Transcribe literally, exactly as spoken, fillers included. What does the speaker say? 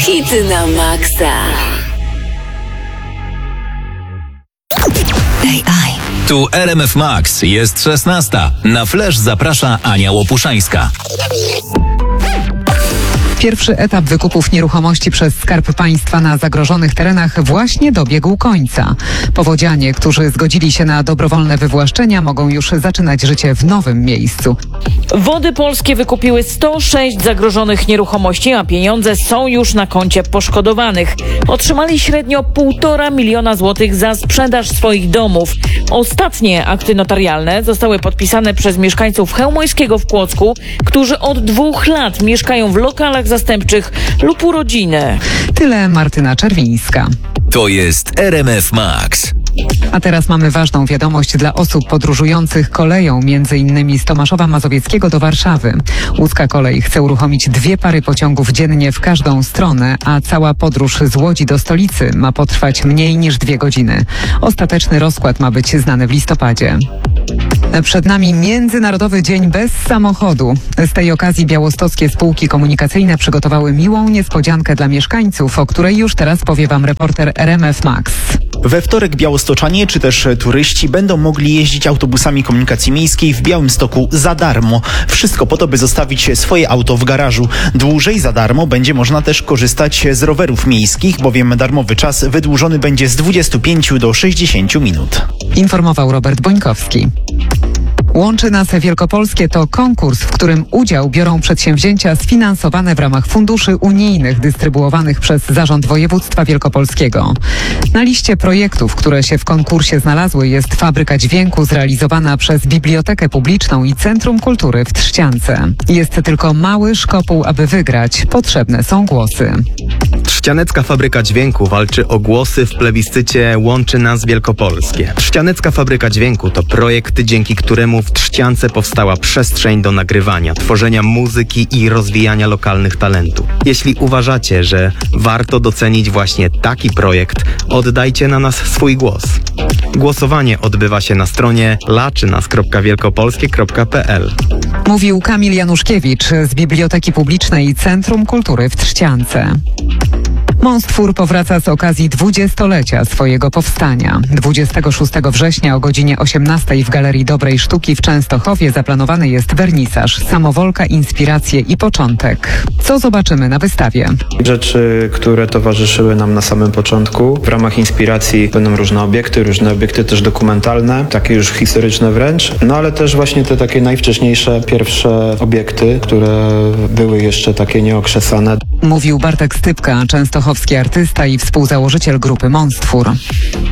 Hity na maksa. A I. Tu R M F Max, jest szesnasta. Na Flash zaprasza Ania Łopuszzańska. Pierwszy etap wykupów nieruchomości przez Skarb Państwa na zagrożonych terenach właśnie dobiegł końca. Powodzianie, którzy zgodzili się na dobrowolne wywłaszczenia, mogą już zaczynać życie w nowym miejscu. Wody Polskie wykupiły sto sześć zagrożonych nieruchomości, a pieniądze są już na koncie poszkodowanych. Otrzymali średnio półtora miliona złotych za sprzedaż swoich domów. Ostatnie akty notarialne zostały podpisane przez mieszkańców Chełmońskiego w Płocku, którzy od dwóch lat mieszkają w lokalach zastępczych lub u rodziny. Tyle Martyna Czerwińska. To jest R M F Max. A teraz mamy ważną wiadomość dla osób podróżujących koleją, między innymi z Tomaszowa Mazowieckiego do Warszawy. Łódzka Kolej chce uruchomić dwie pary pociągów dziennie w każdą stronę, a cała podróż z Łodzi do stolicy ma potrwać mniej niż dwie godziny. Ostateczny rozkład ma być znany w listopadzie. Przed nami Międzynarodowy Dzień Bez Samochodu. Z tej okazji białostockie spółki komunikacyjne przygotowały miłą niespodziankę dla mieszkańców, o której już teraz powie Wam reporter R M F Max. We wtorek białostoczanie czy też turyści będą mogli jeździć autobusami komunikacji miejskiej w Białymstoku za darmo. Wszystko po to, by zostawić swoje auto w garażu. Dłużej za darmo będzie można też korzystać z rowerów miejskich, bowiem darmowy czas wydłużony będzie z dwudziestu pięciu do sześćdziesięciu minut. Informował Robert Bońkowski. Łączy nas Wielkopolskie to konkurs, w którym udział biorą przedsięwzięcia sfinansowane w ramach funduszy unijnych dystrybuowanych przez Zarząd Województwa Wielkopolskiego. Na liście projektów, które się w konkursie znalazły, jest Fabryka Dźwięku zrealizowana przez Bibliotekę Publiczną i Centrum Kultury w Trzciance. Jest tylko mały szkopuł, aby wygrać. Potrzebne są głosy. Trzcianecka Fabryka Dźwięku walczy o głosy w plebiscycie Łączy nas Wielkopolskie. Trzcianecka Fabryka Dźwięku to projekt, dzięki któremu w Trzciance powstała przestrzeń do nagrywania, tworzenia muzyki i rozwijania lokalnych talentów. Jeśli uważacie, że warto docenić właśnie taki projekt, oddajcie na nas swój głos. Głosowanie odbywa się na stronie laczynas kropka wielkopolskie kropka p l. Mówił Kamil Januszkiewicz z Biblioteki Publicznej i Centrum Kultury w Trzciance. Monstwór powraca z okazji dwudziestolecia swojego powstania. dwudziestego szóstego września o godzinie osiemnastej w Galerii Dobrej Sztuki w Częstochowie zaplanowany jest wernisaż, samowolka, inspiracje i początek. Co zobaczymy na wystawie? Rzeczy, które towarzyszyły nam na samym początku. W ramach inspiracji będą różne obiekty, różne obiekty też dokumentalne, takie już historyczne wręcz, no ale też właśnie te takie najwcześniejsze, pierwsze obiekty, które były jeszcze takie nieokrzesane. Mówił Bartek Stypka, częstochowski artysta i współzałożyciel grupy Monstwór.